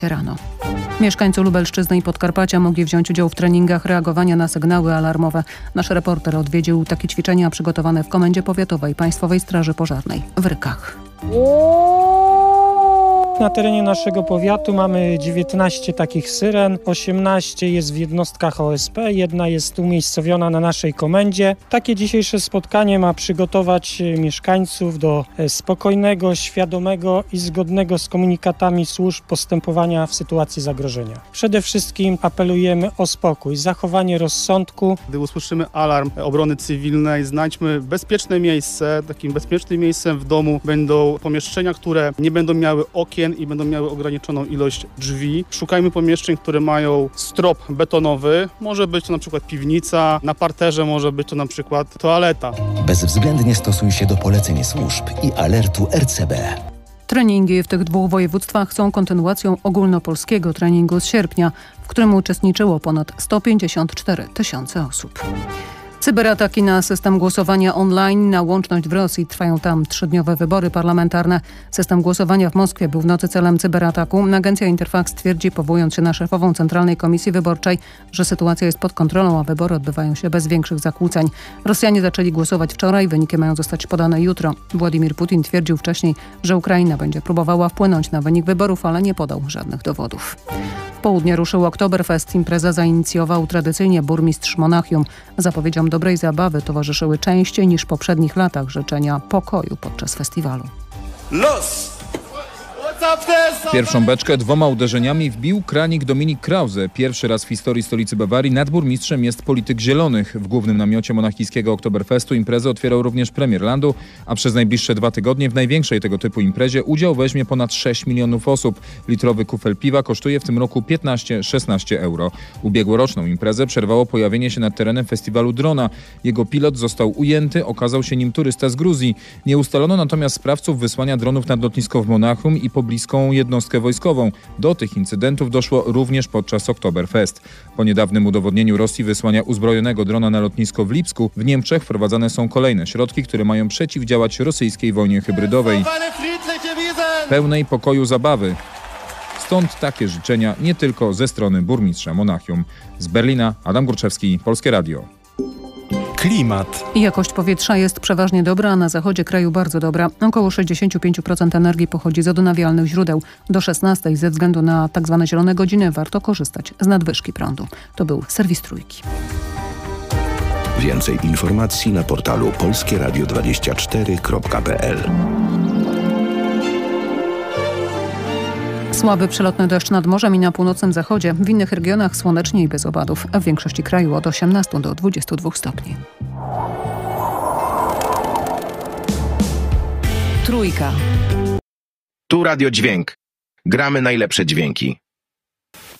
rano. Mieszkańcy Lubelszczyzny i Podkarpacia mogli wziąć udział w treningach reagowania na sygnały alarmowe. Nasz reporter odwiedził takie ćwiczenia przygotowane w Komendzie Powiatowej Państwowej Straży Pożarnej w Rykach. Na terenie naszego powiatu mamy 19 takich syren, 18 jest w jednostkach OSP, jedna jest umiejscowiona na naszej komendzie. Takie dzisiejsze spotkanie ma przygotować mieszkańców do spokojnego, świadomego i zgodnego z komunikatami służb postępowania w sytuacji zagrożenia. Przede wszystkim apelujemy o spokój, zachowanie rozsądku. Gdy usłyszymy alarm obrony cywilnej, znajdźmy bezpieczne miejsce. Takim bezpiecznym miejscem w domu będą pomieszczenia, które nie będą miały okien i będą miały ograniczoną ilość drzwi. Szukajmy pomieszczeń, które mają strop betonowy. Może być to na przykład piwnica, na parterze może być to na przykład toaleta. Bezwzględnie stosuj się do poleceń służb i alertu RCB. Treningi w tych dwóch województwach są kontynuacją ogólnopolskiego treningu z sierpnia, w którym uczestniczyło ponad 154 000 osób. Cyberataki na system głosowania online, na łączność w Rosji. Trwają tam 3-dniowe wybory parlamentarne. System głosowania w Moskwie był w nocy celem cyberataku. Agencja Interfax twierdzi, powołując się na szefową Centralnej Komisji Wyborczej, że sytuacja jest pod kontrolą, a wybory odbywają się bez większych zakłóceń. Rosjanie zaczęli głosować wczoraj, wyniki mają zostać podane jutro. Władimir Putin twierdził wcześniej, że Ukraina będzie próbowała wpłynąć na wynik wyborów, ale nie podał żadnych dowodów. W południe ruszył Oktoberfest. Imprezę zainicjował tradycyjnie burmistrz Monachium. Zapowiedziom dobrej zabawy towarzyszyły częściej niż w poprzednich latach życzenia pokoju podczas festiwalu. Los! Pierwszą beczkę 2 uderzeniami wbił kranik Dominik Krause. Pierwszy raz w historii stolicy Bawarii nad burmistrzem jest polityk zielonych. W głównym namiocie monachijskiego Oktoberfestu imprezę otwierał również premier landu, a przez najbliższe 2 tygodnie w największej tego typu imprezie udział weźmie ponad 6 milionów osób. Litrowy kufel piwa kosztuje w tym roku 15-16 euro. Ubiegłoroczną imprezę przerwało pojawienie się nad terenem festiwalu drona. Jego pilot został ujęty, okazał się nim turysta z Gruzji. Nie ustalono natomiast sprawców wysłania dronów nad lotnisko w Monachium i pobliską jednostkę wojskową. Do tych incydentów doszło również podczas Oktoberfest. Po niedawnym udowodnieniu Rosji wysłania uzbrojonego drona na lotnisko w Lipsku, w Niemczech wprowadzane są kolejne środki, które mają przeciwdziałać rosyjskiej wojnie hybrydowej. Pełnej pokoju zabawy. Stąd takie życzenia nie tylko ze strony burmistrza Monachium. Z Berlina Adam Górczewski, Polskie Radio. Klimat. Jakość powietrza jest przeważnie dobra, a na zachodzie kraju bardzo dobra. Około 65% energii pochodzi z odnawialnych źródeł. Do 16 ze względu na tzw. zielone godziny warto korzystać z nadwyżki prądu. To był serwis Trójki. Więcej informacji na portalu polskieradio24.pl. Słaby przelotny deszcz nad morzem i na północnym zachodzie. W innych regionach słonecznie i bez opadów. A w większości kraju od 18 do 22 stopni. Trójka. Tu Radio Dźwięk. Gramy najlepsze dźwięki.